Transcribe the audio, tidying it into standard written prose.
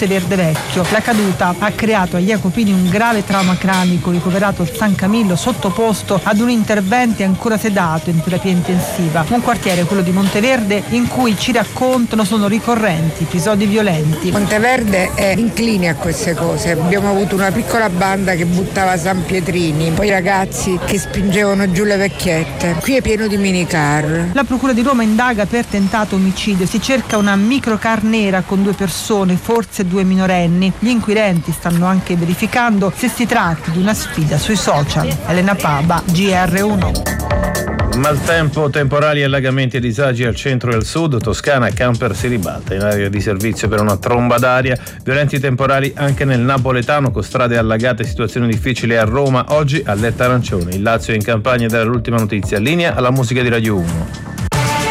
Monteverde Vecchio. La caduta ha creato agli Jacopini un grave trauma cranico, ricoverato al San Camillo, sottoposto ad un intervento e ancora sedato in terapia intensiva. Un quartiere, quello di Monteverde, in cui ci raccontano sono ricorrenti episodi violenti. Monteverde è incline a queste cose. Abbiamo avuto una piccola banda che buttava San Pietrini, poi ragazzi che spingevano giù le vecchiette. Qui è pieno di minicar. La Procura di Roma indaga per tentato omicidio. Si cerca una microcar nera con 2 persone, forse 2 minorenni. Gli inquirenti stanno anche verificando se si tratti di una sfida sui social. Elena Paba, GR1. Maltempo, temporali, allagamenti e disagi al centro e al sud, Toscana, camper si ribalta in area di servizio per una tromba d'aria, violenti temporali anche nel napoletano con strade allagate, situazioni difficili a Roma, oggi allerta arancione, il Lazio è in campagna ed era l'ultima notizia, linea alla musica di Radio 1.